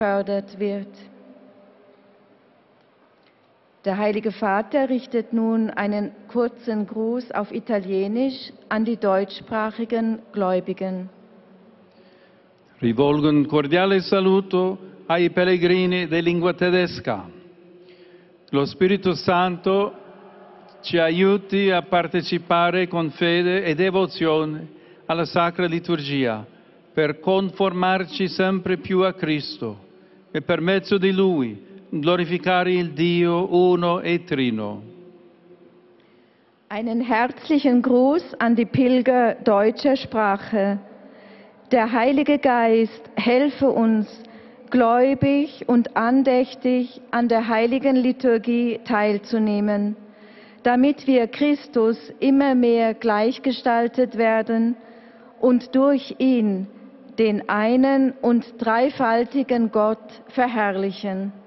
gefördert wird. Der Heilige Vater richtet nun einen kurzen Gruß auf Italienisch an die deutschsprachigen Gläubigen. Rivolgo un cordiale saluto ai pellegrini di lingua tedesca. Lo Spirito Santo ci aiuti a partecipare con fede e devozione alla Sacra Liturgia per conformarci sempre più a Cristo e per mezzo di Lui glorificare il Dio uno e trino. Einen herzlichen Gruß an die Pilger deutscher Sprache. Der Heilige Geist helfe uns, gläubig und andächtig an der heiligen Liturgie teilzunehmen, damit wir Christus immer mehr gleichgestaltet werden und durch ihn den einen und dreifaltigen Gott verherrlichen.